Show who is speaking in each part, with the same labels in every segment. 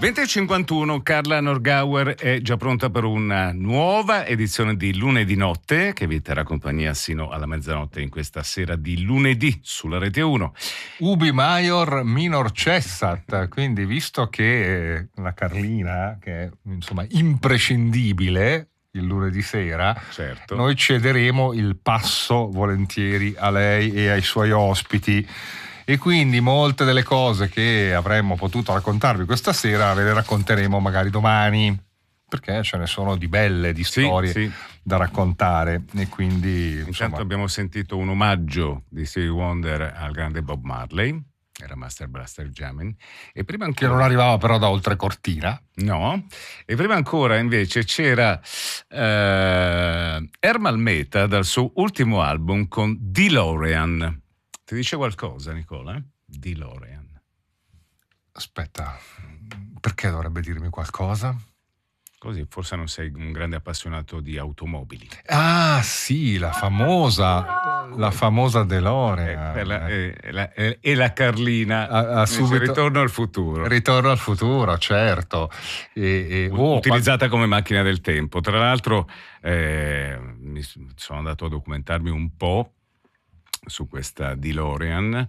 Speaker 1: 20:51, Carla Norgauer è già pronta per una nuova edizione di Lunedì Notte che vi terrà compagnia sino alla mezzanotte in questa sera di lunedì sulla Rete 1.
Speaker 2: Ubi maior minor cessat, quindi visto che la Carlina, che è insomma imprescindibile il lunedì sera,
Speaker 1: certo,
Speaker 2: noi cederemo il passo volentieri a lei e ai suoi ospiti. E quindi molte delle cose che avremmo potuto raccontarvi questa sera ve le racconteremo magari domani, perché ce ne sono di belle, di storie da raccontare. E quindi
Speaker 1: intanto abbiamo sentito un omaggio di Stevie Wonder al grande Bob Marley, era Master Blaster Jamming, e prima ancora,
Speaker 2: che non arrivava però da oltre cortina.
Speaker 1: No, e prima ancora invece c'era Ermal Meta dal suo ultimo album con DeLorean. Ti dice qualcosa, Nicola? DeLorean.
Speaker 2: Aspetta, perché dovrebbe dirmi qualcosa?
Speaker 1: Così, forse non sei un grande appassionato di automobili.
Speaker 2: Ah, sì, la famosa DeLorean.
Speaker 1: E la Carlina.
Speaker 2: Subito,
Speaker 1: Ritorno al futuro.
Speaker 2: Ritorno al futuro, certo.
Speaker 1: Utilizzata come macchina del tempo. Tra l'altro, sono andato a documentarmi un po' su questa DeLorean.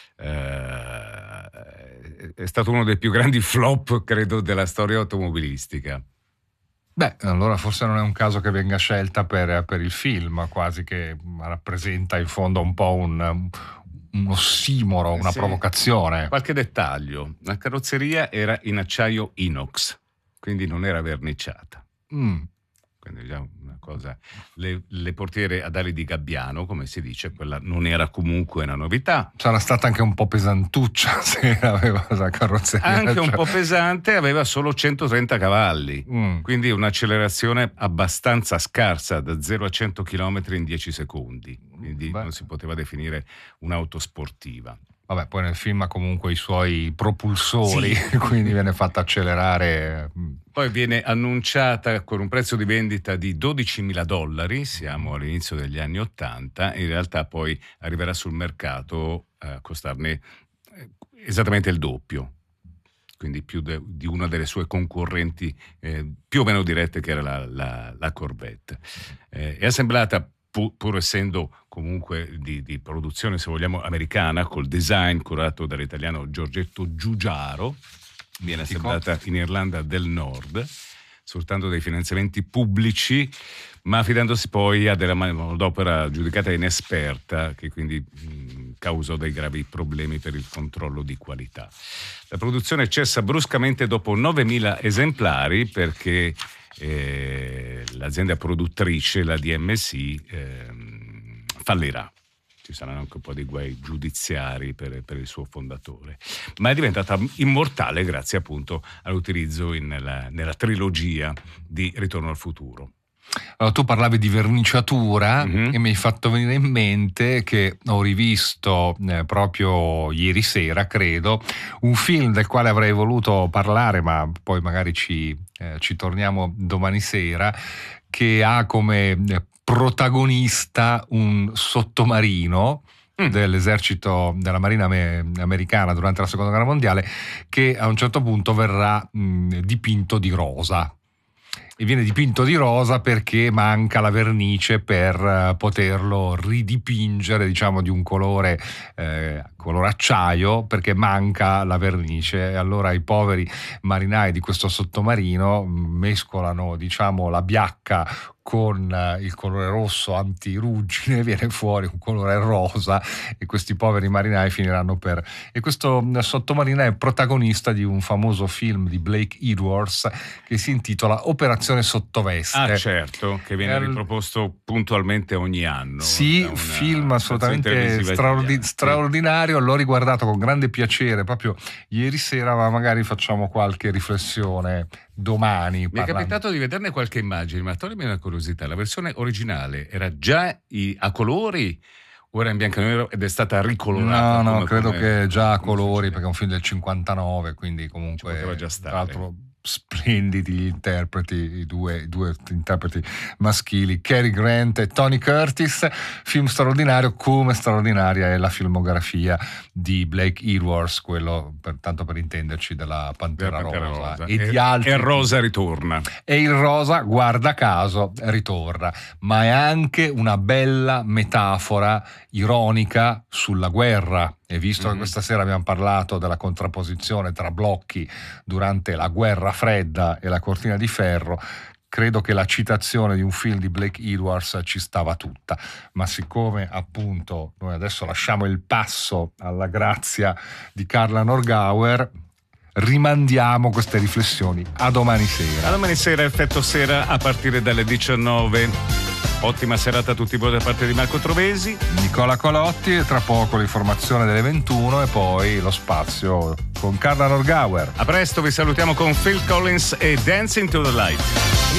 Speaker 1: È stato uno dei più grandi flop, credo, della storia automobilistica.
Speaker 2: Beh, allora forse non è un caso che venga scelta per il film, quasi che rappresenta in fondo un po' un ossimoro, una provocazione.
Speaker 1: Qualche dettaglio: la carrozzeria era in acciaio inox, quindi non era verniciata. Quindi già una cosa. Le portiere ad ali di gabbiano, come si dice, quella non era comunque una novità.
Speaker 2: Sarà stata anche un po' pesantuccia se aveva la carrozzeria.
Speaker 1: Anche un po' pesante, aveva solo 130 cavalli, quindi un'accelerazione abbastanza scarsa, da 0 a 100 km in 10 secondi. Quindi non si poteva definire un'auto sportiva.
Speaker 2: Vabbè, poi nel film ha comunque i suoi propulsori, quindi viene fatta accelerare.
Speaker 1: Poi viene annunciata con un prezzo di vendita di $12.000, siamo all'inizio degli anni '80, in realtà poi arriverà sul mercato a costarne esattamente il doppio, quindi più di una delle sue concorrenti più o meno dirette, che era la Corvette. È assemblata pur essendo comunque di produzione, se vogliamo, americana, col design curato dall'italiano Giorgetto Giugiaro. Viene assemblata in Irlanda del Nord, sfruttando dei finanziamenti pubblici, ma affidandosi poi a della manodopera giudicata inesperta, che quindi causò dei gravi problemi per il controllo di qualità. La produzione cessa bruscamente dopo 9.000 esemplari perché l'azienda produttrice, la DMC, fallirà. Ci saranno anche un po' di guai giudiziari per il suo fondatore, ma è diventata immortale grazie appunto all'utilizzo nella trilogia di Ritorno al futuro.
Speaker 2: Allora, tu parlavi di verniciatura e mi hai fatto venire in mente che ho rivisto proprio ieri sera, credo, un film del quale avrei voluto parlare, ma poi magari ci torniamo domani sera, che ha come protagonista un sottomarino dell'esercito, della marina americana durante la seconda guerra mondiale, che a un certo punto verrà dipinto di rosa. E viene dipinto di rosa perché manca la vernice per poterlo ridipingere, diciamo, di un colore acciaio, perché manca la vernice. E allora i poveri marinai di questo sottomarino mescolano, diciamo, la biacca con il colore rosso antiruggine, viene fuori un colore rosa e questi poveri marinai finiranno per... E questo sottomarino è protagonista di un famoso film di Blake Edwards che si intitola Operazione Sottoveste.
Speaker 1: Ah, certo, che viene riproposto puntualmente ogni anno.
Speaker 2: Sì, film assolutamente straordinario, l'ho riguardato con grande piacere proprio ieri sera, ma magari facciamo qualche riflessione domani.
Speaker 1: Mi è capitato di vederne qualche immagine, ma toglimi una curiosità: la versione originale era già a colori o era in bianco e nero ed è stata ricolorata?
Speaker 2: No, credo che già a colori, perché è un film del 59, quindi comunque
Speaker 1: poteva già stare.
Speaker 2: tra l'altro splendidi gli interpreti, i due interpreti maschili, Cary Grant e Tony Curtis. Film straordinario, come straordinaria è la filmografia di Blake Edwards, quello tanto per intenderci della Pantera Rosa. E di altri.
Speaker 1: E il rosa ritorna.
Speaker 2: E il rosa, guarda caso, ritorna, ma è anche una bella metafora ironica sulla guerra. E visto che questa sera abbiamo parlato della contrapposizione tra blocchi durante la guerra fredda e la cortina di ferro, credo che la citazione di un film di Blake Edwards ci stava tutta. Ma siccome appunto noi adesso lasciamo il passo alla grazia di Carla Norgauer, rimandiamo queste riflessioni a domani sera.
Speaker 1: A domani sera, Effetto Sera, a partire dalle 19. Ottima serata a tutti voi da parte di Marco Trovesi,
Speaker 2: Nicola Colotti, e tra poco l'informazione delle 21 e poi lo spazio con Carla Norgauer.
Speaker 1: A presto, vi salutiamo con Phil Collins e Dancing to the Light.